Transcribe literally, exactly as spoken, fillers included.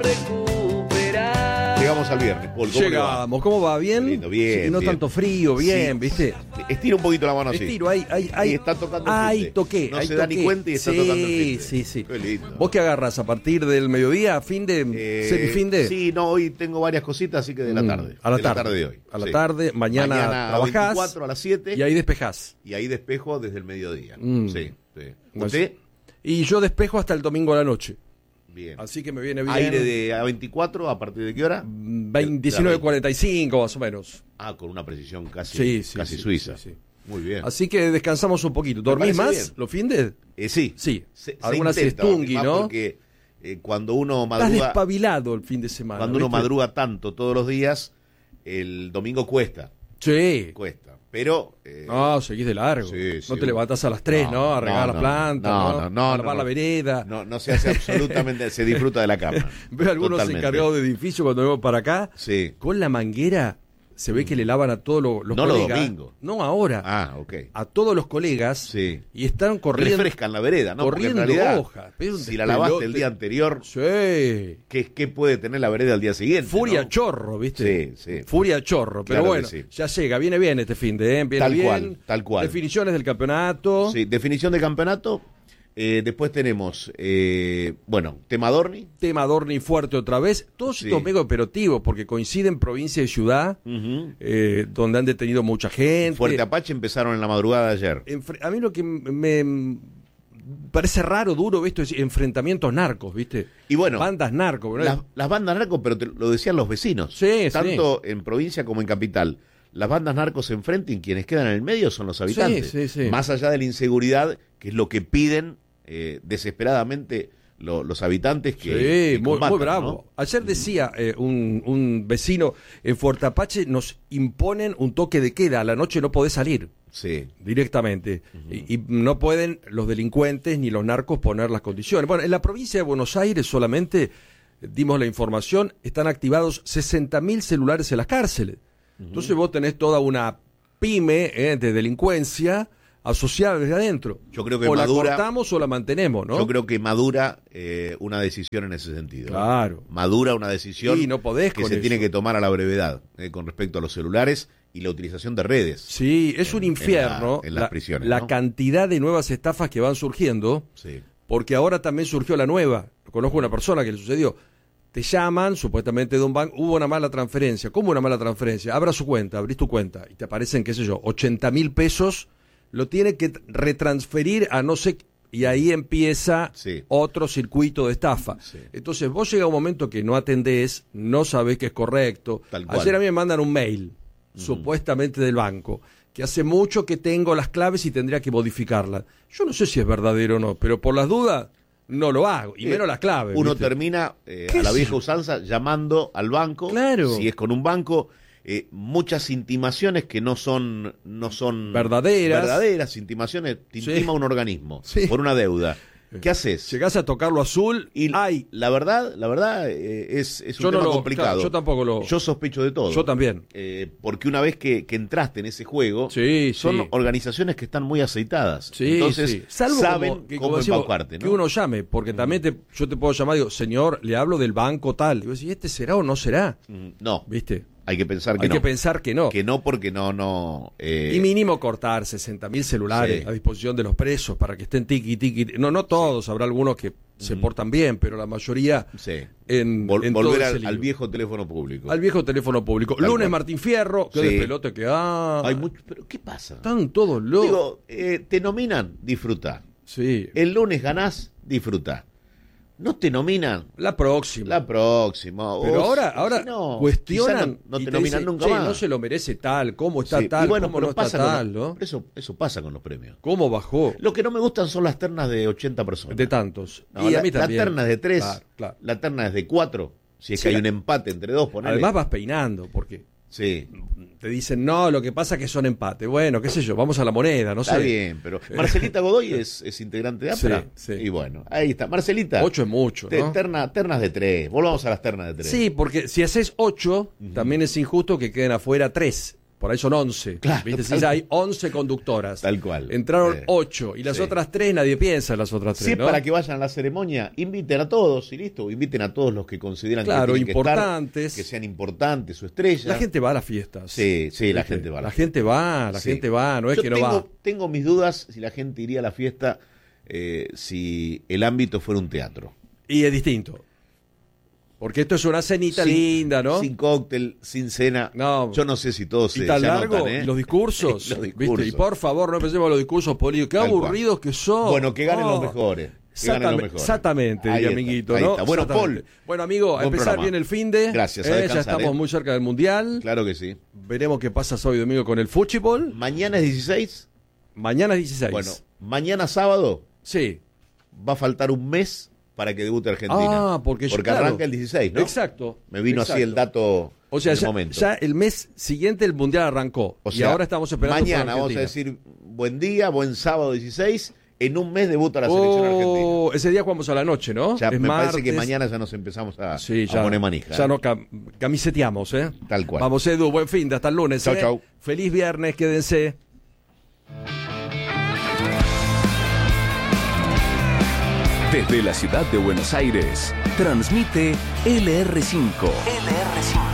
recuperar. Llegamos al viernes, Paul. ¿Cómo Llegamos, va? ¿cómo va? ¿Bien? Lindo, bien, Sí, no bien. tanto frío, bien, Sí. ¿viste? Estira un poquito la mano así. Estiro, ahí, ahí, ahí. Y está tocando el Ahí finde. toqué. No ahí se da toqué. ni cuenta y está sí, tocando el finde. Sí, sí, Qué lindo. ¿Vos qué agarras a partir del mediodía, fin de, Eh, semifin de? Sí, no, hoy tengo varias cositas, así que de la Mm, tarde. a la de tarde. la tarde de hoy. A la Sí. tarde, mañana, Mañana a trabajás. veinticuatro a las siete. Y ahí despejás. Y ahí despejo desde el mediodía. Mm. Sí, sí. Bueno, ¿Usted? Y yo despejo hasta el domingo a la noche. Bien. Así que me viene bien. Aire de A veinticuatro, ¿a partir de qué hora? diecinueve cuarenta y cinco más o menos. Ah, con una precisión casi, Sí, sí, casi sí, suiza. sí, sí. Muy bien. Así que descansamos un poquito. ¿Dormís parece más bien. los findes? Eh, sí. Sí. Se, Alguna se intenta siestungui, más ¿no? Porque eh, cuando uno Estás madruga, despabilado el fin de semana. cuando uno ¿viste? madruga tanto todos los días, el domingo cuesta, Sí. cuesta. Pero eh, No, seguís de largo. Sí, sí. No te levantás a las tres, ¿no? No, A regar no, las no. plantas, No, ¿no? no, no, A lavar no, la no. vereda. no, no se hace absolutamente, se disfruta de la cama. Veo algunos Totalmente. encargados de edificio cuando vemos para acá. Sí. Con la manguera se ve que le lavan a todos los, los No los colegas. domingos. No ahora. Ah, ok. A todos los colegas. Sí. Y están corriendo. Refrescan la vereda, ¿no? Porque en corriendo realidad, hojas. Pero un si la lavaste despelote. el día anterior, Sí. ¿qué, qué puede tener la vereda al día siguiente? Furia ¿no? chorro, ¿viste? Sí, sí. Furia chorro. Pero Claro bueno, que sí. ya llega. Viene bien este fin de, ¿eh? Viene Tal bien. cual, tal cual. Definiciones del campeonato. Sí, definición de campeonato. Eh, después tenemos, eh, bueno, tema Dorni. Tema Dorni fuerte otra vez. Todos Sí. estos mega operativos, porque coinciden provincia y ciudad, eh, donde han detenido mucha gente. Fuerte Apache empezaron en la madrugada de ayer. Enfre- A mí lo que me me parece raro, duro, ¿viste? Es enfrentamientos narcos, ¿viste? Y bueno, bandas narcos, ¿no? Las, las bandas narcos, pero te lo decían los vecinos. Sí, Tanto en provincia como en capital. Las bandas narcos se enfrentan y quienes quedan en el medio son los habitantes. Sí, sí, sí. Más allá de la inseguridad, que es lo que piden eh, desesperadamente lo- los habitantes que, Sí, que muy, combatan, muy bravo. ¿no? Ayer decía eh, un, un vecino, en Fuerte Apache nos imponen un toque de queda, a la noche no podés salir Sí. directamente. y, y no pueden los delincuentes ni los narcos poner las condiciones. Bueno, en la provincia de Buenos Aires solamente, eh, dimos la información, están activados sesenta mil celulares en las cárceles. Entonces vos tenés toda una pyme eh, de delincuencia asociada desde adentro. Yo creo que o madura- la cortamos o la mantenemos, ¿no? Yo creo que madura eh, una decisión en ese sentido. Claro. Madura una decisión Y no podés que con se eso. tiene que tomar a la brevedad eh, con respecto a los celulares y la utilización de redes. Sí, es en- un en infierno la- en las la, prisiones, la ¿no? cantidad de nuevas estafas que van surgiendo, Sí. porque ahora también surgió la nueva. Conozco una persona que le sucedió. Te llaman, supuestamente de un banco, hubo una mala transferencia. ¿Cómo una mala transferencia? Abra su cuenta, abrís tu cuenta y te aparecen, qué sé yo, ochenta mil pesos, lo tiene que t- retransferir a no sé, y ahí empieza Sí. otro circuito de estafa. Sí. Entonces vos llega un momento que no atendés, no sabés que es correcto. Tal cual. Ayer a mí me mandan un mail, supuestamente del banco, que hace mucho que tengo las claves y tendría que modificarlas. Yo no sé si es verdadero o no, pero por las dudas no lo hago, y Eh, menos las claves. Uno ¿viste? termina eh, ¿Qué a la sé vieja yo? usanza llamando al banco. Claro. Si es con un banco, eh, muchas intimaciones que no son no son Verdaderas. verdaderas intimaciones. Te Sí. intima un organismo Sí. por una deuda. ¿Qué haces? Llegás a tocarlo azul Y ay, la verdad, la verdad eh, es, es un Yo no tema lo- complicado. claro, yo tampoco lo- Yo sospecho de todo. yo también. Eh, porque una vez que, que entraste en ese juego, Sí, son sí. organizaciones que están muy aceitadas. Sí, Entonces, sí. Salvo saben como, que, cómo como decimos, embaucarte, que ¿no? uno llame, porque también te, yo te puedo llamar y digo, señor, le hablo del banco tal. Y vos decís, ¿este será o no será? Mm, No, ¿Viste? hay que pensar que Hay no. que pensar que no. Que no porque no, no... eh, Y mínimo cortar sesenta mil celulares Sí. a disposición de los presos para que estén tiqui, tiqui. No, no todos, habrá algunos que se portan bien, pero la mayoría sí. en, Vol- en todo volver ese al, lío. al viejo teléfono público. Al viejo teléfono público. Tal Lunes cual. Martín Fierro, qué Sí. despelote que hay. Hay mucho, pero ¿qué pasa? Están todos locos. Digo, eh, te nominan, disfruta. Sí. El lunes ganás, disfruta. No te nominan, La próxima. la próxima. Pero O ahora, si- ahora si no, cuestionan. quizá no, no y te te nominan dicen, nunca "Che, más. no se lo merece tal, cómo está Sí, y tal, bueno, cómo pero no está pasa con tal, los- ¿no? pero Eso, eso pasa con los premios. ¿Cómo bajó? Lo que no me gustan son las ternas de ochenta personas. De tantos. No, y la, a mí la también. terna es de tres, Claro, claro. la terna es de cuatro, si es Sí, que hay la- un empate entre dos, ponele. Además vas peinando, porque sí, te dicen, no, lo que pasa es que son empate. Bueno, qué sé yo, vamos a la moneda, no está sé. bien, pero Marcelita Godoy es, es integrante de APRA. Sí, sí. Y bueno, ahí está. Marcelita, Ocho es mucho, te- ¿no? terna- ternas de tres, volvamos a las ternas de tres. Sí, porque si haces ocho, también es injusto que queden afuera tres. por ahí son once. Claro, ¿Viste? Si tal- ya hay once conductoras. Tal cual. Entraron Eh, ocho. Y las sí. otras tres, nadie piensa en las otras tres, Si es ¿no? para que vayan a la ceremonia, inviten a todos y listo. Inviten a todos los que consideran Claro, que tienen importantes. que estar, que sean importantes, su estrella. La gente va a las fiestas. Sí, sí, la ¿Viste? gente va a La las gente va, la Sí. gente va, no es Yo que no tengo, va. Tengo mis dudas si la gente iría a la fiesta eh, si el ámbito fuera un teatro. Y es distinto. Porque esto es una cenita Sin- linda, ¿no? Sin cóctel, sin cena. No. Yo no sé si todos se Y tan se largo, anotan, ¿eh? y los discursos, Los ¿viste? discursos. Y por favor, no empecemos con los discursos políticos. Qué Tal cual. aburridos que son. Bueno, que ganen Oh. los mejores. Que ganen los Exactamente, mejores. exactamente, Ahí diría está, amiguito, ahí ¿no? está. Bueno, Exactamente. Paul, Bueno, amigo, a buen empezar programa. bien el fin de. Gracias, a ya descansar, estamos ¿eh? muy cerca del Mundial. Claro que sí. Veremos qué pasa sábado y domingo con el fútbol. Mañana es dieciséis. Mañana es dieciséis. Bueno, mañana sábado Sí. va a faltar un mes para que debute Argentina. Ah, porque, porque claro. arranca el dieciséis, ¿no? Exacto. Me vino exacto. así el dato O sea, en el ya, momento. ya el mes siguiente el Mundial arrancó. O y sea, ahora estamos esperando por mañana vamos a Argentina. decir buen día, buen sábado dieciséis. En un mes debuta la selección argentina. Oh, ese día jugamos a la noche, ¿no? Ya Es me parece que martes. mañana ya nos empezamos a, Sí, a ya, poner manija. ya ¿eh? no cam- camiseteamos, ¿eh? Tal cual. Vamos, Edu, buen fin de hasta el lunes. Chau, ¿eh? chau. Feliz viernes, quédense. Desde la ciudad de Buenos Aires, transmite L R cinco. L R cinco.